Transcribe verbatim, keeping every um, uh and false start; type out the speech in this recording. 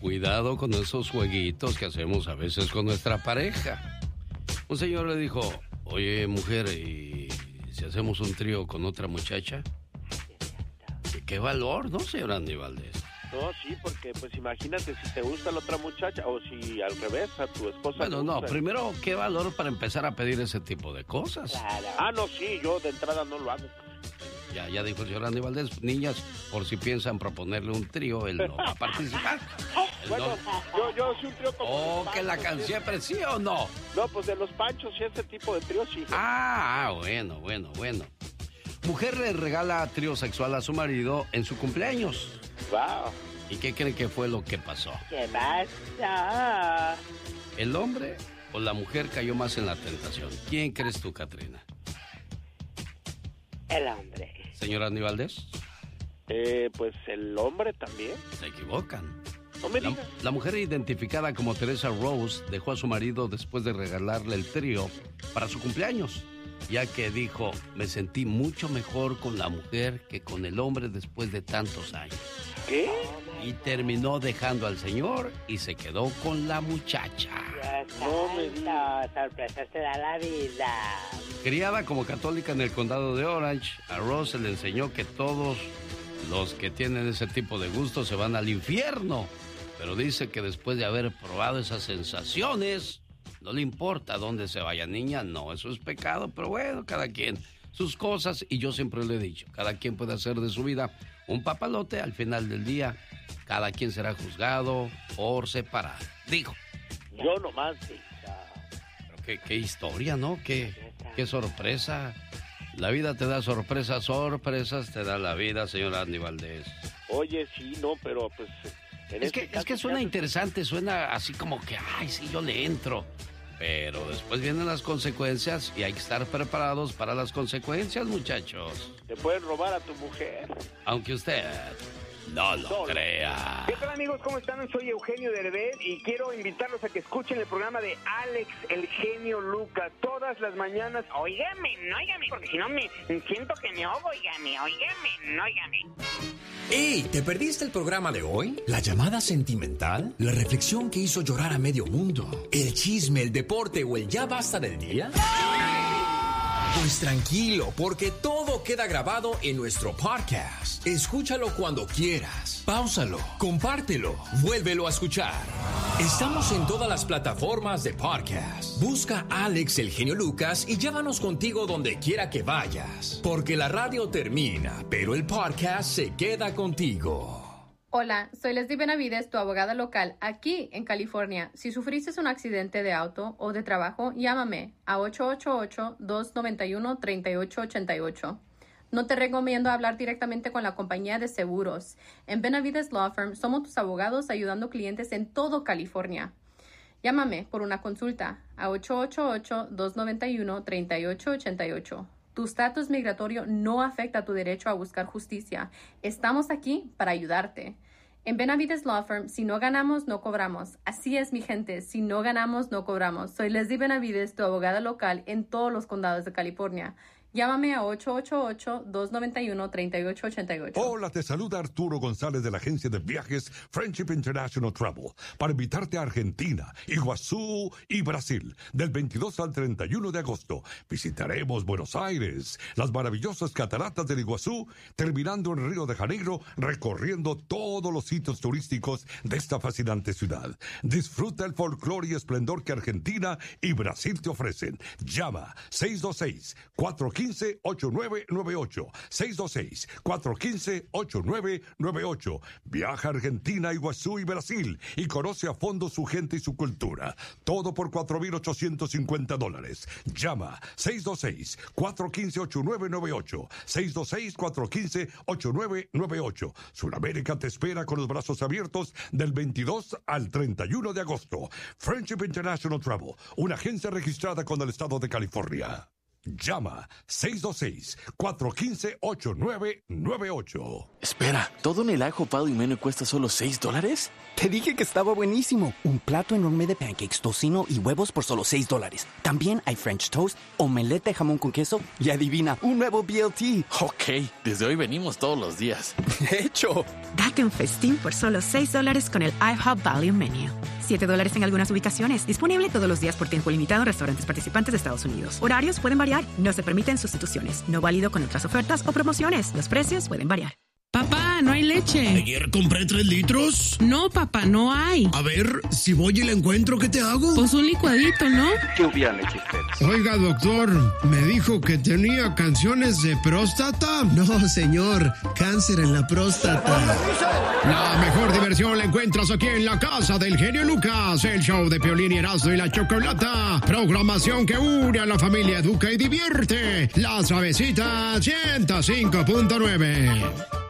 cuidado con esos jueguitos que hacemos a veces con nuestra pareja. Un señor le dijo, oye, mujer, ¿y si hacemos un trío con otra muchacha? ¿Qué valor, no, señor Andy Valdés? No, sí, porque pues imagínate si te gusta la otra muchacha o si al revés, a tu esposa. Bueno, no, primero, ¿qué valor para empezar a pedir ese tipo de cosas? Claro. Ah, no, sí, yo de entrada no lo hago. Ya, ya dijo el señor Andy Valdés, niñas, por si piensan proponerle un trío, él no va a participar. Él bueno, no... yo, yo sí un trío como... Oh, que la canción, ¿sí? ¿sí o no? No, pues de los Panchos y ese tipo de trío sí. Ah, ah, bueno, bueno, bueno. Mujer le regala trío sexual a su marido en su cumpleaños. Wow. ¿Y qué creen que fue lo que pasó? ¿Qué pasa? ¿El hombre o la mujer cayó más en la tentación? ¿Quién crees tú, Catrina? El hombre. ¿Señor Andy Valdés? Eh, pues el hombre también. Se equivocan. No me la, digas. la mujer identificada como Teresa Rose dejó a su marido después de regalarle el trío para su cumpleaños, ya que dijo, me sentí mucho mejor con la mujer que con el hombre después de tantos años. ¿Qué? Y terminó dejando al señor y se quedó con la muchacha. No me digas. Sorpresas te da la vida. Criada como católica en el condado de Orange, a Rose se le enseñó que todos los que tienen ese tipo de gusto se van al infierno. Pero dice que después de haber probado esas sensaciones, no le importa dónde se vaya. Niña, no, eso es pecado, pero bueno, cada quien sus cosas. Y yo siempre le he dicho, cada quien puede hacer de su vida un papalote. Al final del día, cada quien será juzgado por separado. Digo. Yo nomás, sí. Pero qué, qué historia, ¿no? Qué, qué sorpresa. La vida te da sorpresas, sorpresas te da la vida, señor Andy Valdés. Oye, sí, no, pero pues... En es, este que, caso, es que suena ya... interesante, suena así como que, ay, sí, yo le entro. Pero después vienen las consecuencias y hay que estar preparados para las consecuencias, muchachos. Te pueden robar a tu mujer. Aunque usted no lo no. crea. ¿Qué tal, amigos? ¿Cómo están? Soy Eugenio Derbez y quiero invitarlos a que escuchen el programa de Alex, el genio Lucas, todas las mañanas. Óigame, no, óigame, porque si no me siento que me ahogo, óigame, óigame, no, óigame. ¡Ey! ¿Te perdiste el programa de hoy? ¿La llamada sentimental? ¿La reflexión que hizo llorar a medio mundo? ¿El chisme, el deporte o el ya basta del día? Pues tranquilo, porque todo queda grabado en nuestro podcast. Escúchalo cuando quieras. Páusalo, compártelo, vuélvelo a escuchar. Estamos en todas las plataformas de podcast. Busca Alex el genio Lucas y llévanos contigo donde quiera que vayas. Porque la radio termina, pero el podcast se queda contigo. Hola, soy Leslie Benavides, tu abogada local aquí en California. Si sufriste un accidente de auto o de trabajo, llámame a ocho ocho ocho, dos nueve uno, tres ocho ocho ocho. No te recomiendo hablar directamente con la compañía de seguros. En Benavides Law Firm somos tus abogados ayudando clientes en todo California. Llámame por una consulta a ocho ocho ocho, dos nueve uno, tres ocho ocho ocho. Tu estatus migratorio no afecta tu derecho a buscar justicia. Estamos aquí para ayudarte. En Benavides Law Firm, si no ganamos, no cobramos. Así es, mi gente, si no ganamos, no cobramos. Soy Leslie Benavides, tu abogada local en todos los condados de California. Llámame a ocho ocho ocho, dos nueve uno, tres ocho ocho ocho. Hola, te saluda Arturo González de la agencia de viajes Friendship International Travel para invitarte a Argentina, Iguazú y Brasil del veintidós al treinta y uno de agosto. Visitaremos Buenos Aires, las maravillosas cataratas del Iguazú, terminando en Río de Janeiro, recorriendo todos los sitios turísticos de esta fascinante ciudad. Disfruta el folclore y esplendor que Argentina y Brasil te ofrecen. Llama seis dos seis, cuatro uno cinco, ocho nueve nueve ocho, seis dos seis, cuatro uno cinco, ocho nueve nueve ocho. Viaja a Argentina, Iguazú y Brasil y conoce a fondo su gente y su cultura. Todo por cuatro mil ochocientos cincuenta dólares. Llama seis dos seis, cuatro uno cinco, ocho nueve nueve ocho, seis dos seis, cuatro uno cinco, ocho nueve nueve ocho. Sudamérica te espera con los brazos abiertos del veintidós al treinta y uno de agosto. Friendship International Travel, una agencia registrada con el estado de California. Llama seis dos seis, cuatro uno cinco, ocho nueve nueve ocho. Espera, ¿todo en el I Hope Value Menu cuesta solo seis dólares? Te dije que estaba buenísimo. Un plato enorme de pancakes, tocino y huevos por solo seis dólares. También hay French toast, omelette de jamón con queso y adivina, un nuevo B L T. Ok, desde hoy venimos todos los días. De hecho. Date un festín por solo seis dólares con el I Hope Value Menu. siete dólares en algunas ubicaciones. Disponible todos los días por tiempo limitado en restaurantes participantes de Estados Unidos. Horarios pueden variar. No se permiten sustituciones. No válido con otras ofertas o promociones. Los precios pueden variar. Papá, no hay leche. ¿Ayer compré tres litros? No, papá, no hay. A ver, si voy y la encuentro, ¿qué te hago? Pues un licuadito, ¿no? Lluvia leche Express. Oiga, doctor, me dijo que tenía canciones de próstata. No, señor, cáncer en la próstata. La mejor diversión la encuentras aquí en la casa del genio Lucas. El show de Piolín y Erasmo y la Chocolata. Programación que une a la familia, educa y divierte. La Suavecita ciento cinco punto nueve.